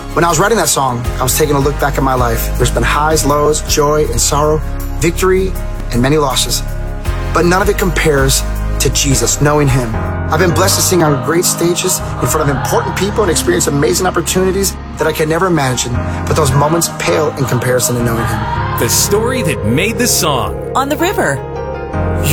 When I was writing that song, I was taking a look back at my life. There's been highs, lows, joy and sorrow, victory and many losses. But none of it compares to Jesus, knowing him. I've been blessed to sing on great stages in front of important people and experience amazing opportunities that I could never imagine. But those moments pale in comparison to knowing him. The story that made the song. On the River.